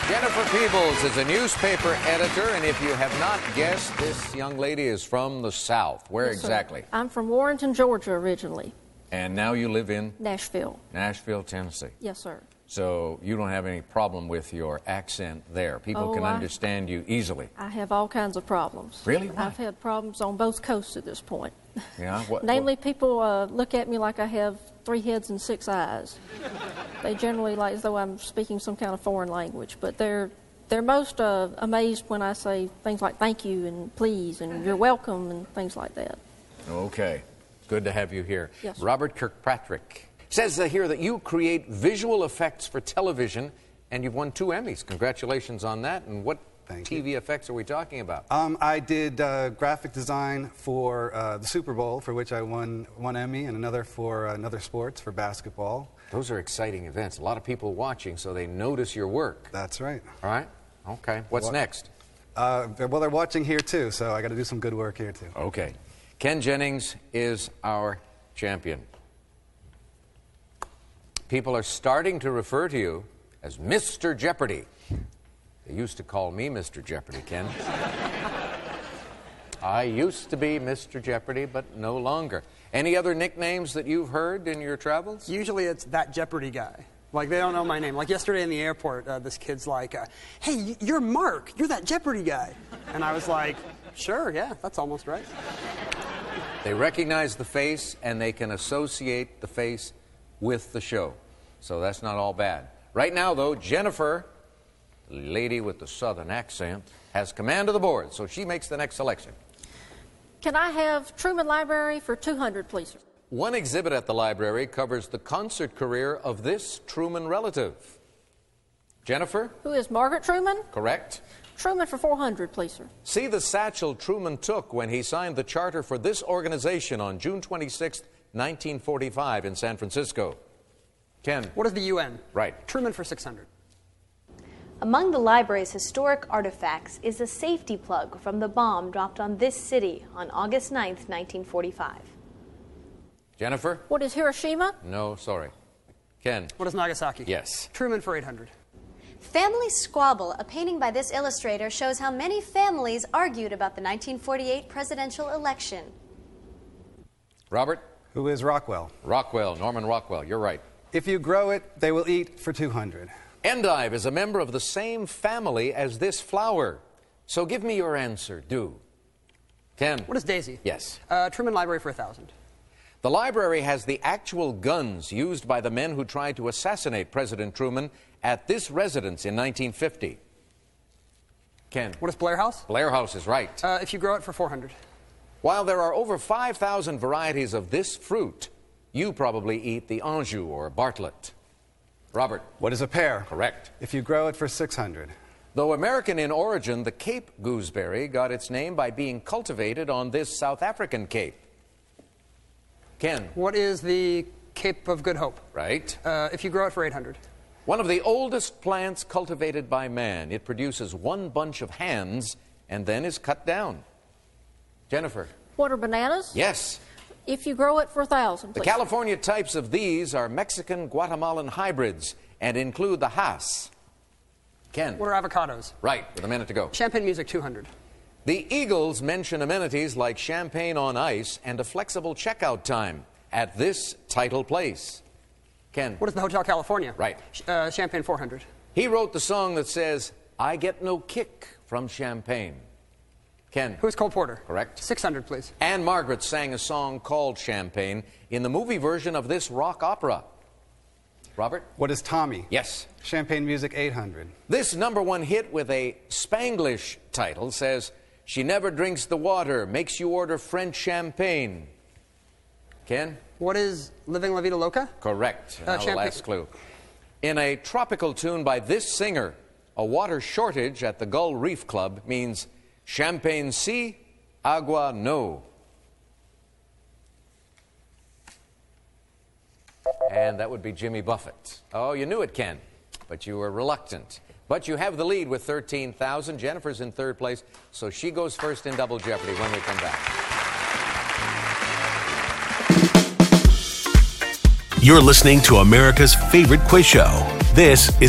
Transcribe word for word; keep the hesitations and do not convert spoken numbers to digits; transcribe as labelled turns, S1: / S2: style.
S1: Jennifer Peebles is a newspaper editor, and if you have not guessed, this young lady is from the South. Where
S2: Yes, sir.
S1: exactly?
S2: I'm from Warrenton, Georgia originally.
S1: And now you live in?
S2: Nashville.
S1: Nashville, Tennessee.
S2: Yes, sir.
S1: So you don't have any problem with your accent there. People
S2: Oh,
S1: can
S2: I-
S1: understand you easily.
S2: I have all kinds of problems.
S1: Really? Why?
S2: I've had problems on both coasts at this point.
S1: Yeah? What,
S2: Namely, people uh, look at me like I have three heads and six eyes. They generally like as though I'm speaking some kind of foreign language, but they're they're most uh, amazed when I say things like thank you and please and you're welcome and things like that.
S1: Okay. Good to have you here.
S2: Yes, sir.
S1: Robert Kirkpatrick says uh, here that you create visual effects for television, and you've won two Emmys. Congratulations on that. And what
S3: Thank
S1: T V
S3: you.
S1: effects are we talking about?
S3: Um, I did uh, graphic design for uh, the Super Bowl, for which I won one Emmy, and another for uh, another sports for basketball.
S1: Those are exciting events. A lot of people watching, so they notice your work.
S3: That's right.
S1: All right? Okay. What's
S3: What-
S1: next?
S3: Uh, they're- well, they're watching here too, so I got to do some good work here too.
S1: Okay. Ken Jennings is our champion. People are starting to refer to you as Mister Jeopardy. They used to call me Mister Jeopardy, Ken. I used to be Mister Jeopardy, but no longer. Any other nicknames that you've heard in your travels?
S4: Usually it's that Jeopardy guy. Like, they don't know my name. Like, yesterday in the airport, uh, this kid's like, uh, hey, y- you're Mark. You're that Jeopardy guy. And I was like, sure, yeah, that's almost right.
S1: They recognize the face, and they can associate the face with the show. So that's not all bad. Right now, though, Jennifer, the lady with the southern accent, has command of the board, so she makes the next selection.
S2: Can I have Truman Library for two hundred, please, sir?
S1: One exhibit at the library covers the concert career of this Truman relative. Jennifer,
S2: Who is Margaret Truman?
S1: correct?
S2: Truman for four hundred, please, sir.
S1: See the satchel Truman took when he signed the charter for this organization on June twenty-sixth, nineteen forty-five in San Francisco. Ken,
S4: What is the U N?
S1: right.
S4: Truman for six hundred.
S5: Among the library's historic artifacts is a safety plug from the bomb dropped on this city on August ninth, nineteen forty-five.
S1: Jennifer?
S2: What is Hiroshima?
S1: No, sorry. Ken?
S4: What is Nagasaki?
S1: Yes.
S4: Truman for eight hundred.
S6: Family Squabble, a painting by this illustrator, shows how many families argued about the nineteen forty-eight presidential election.
S1: Robert?
S3: Who is Rockwell?
S1: Rockwell, Norman Rockwell, you're right.
S3: If you grow it, they will eat for two hundred.
S1: Endive is a member of the same family as this flower. So give me your answer, do. Ken?
S4: What is Daisy?
S1: Yes.
S4: Uh, Truman Library for one thousand.
S1: The library has the actual guns used by the men who tried to assassinate President Truman at this residence in nineteen fifty. Ken?
S4: What is Blair House?
S1: Blair House is right.
S4: Uh, if you grow it for four hundred.
S1: While there are over five thousand varieties of this fruit, you probably eat the Anjou or Bartlett. Robert?
S3: What is a pear?
S1: Correct.
S3: If you grow it for six hundred.
S1: Though American in origin, the Cape gooseberry got its name by being cultivated on this South African Cape. Ken?
S4: What is the Cape of Good Hope?
S1: Right.
S4: Uh, if you grow it for eight hundred.
S1: One of the oldest plants cultivated by man. It produces one bunch of hands and then is cut down. Jennifer?
S2: What are bananas?
S1: Yes.
S2: If you grow it for one thousand,
S1: The
S2: please.
S1: California types of these are Mexican-Guatemalan hybrids and include the Hass. Ken?
S4: What are avocados?
S1: Right, with a minute to go.
S4: Champagne Music two hundred.
S1: The Eagles mention amenities like champagne on ice and a flexible checkout time at this title place. Ken?
S4: What is the Hotel California?
S1: Right.
S4: Sh- Uh, Champagne four hundred.
S1: He wrote the song that says, I get no kick from champagne. Ken?
S4: Who is Cole Porter?
S1: Correct.
S4: six hundred, please.
S1: Anne Margaret sang a song called Champagne in the movie version of this rock opera. Robert?
S3: What is Tommy?
S1: Yes.
S3: Champagne Music eight hundred.
S1: This number one hit with a Spanglish title says, She never drinks the water, makes you order French champagne. Ken?
S4: What is Living La Vida Loca?
S1: Correct.
S4: Uh,
S1: Now the
S4: champagne-
S1: last clue. In a tropical tune by this singer, a water shortage at the Gull Reef Club means champagne si, agua no. And that would be Jimmy Buffett. Oh, you knew it, Ken, but you were reluctant. But you have the lead with thirteen thousand. Jennifer's in third place, so she goes first in Double Jeopardy when we come back.
S7: You're listening to America's favorite quiz show. This is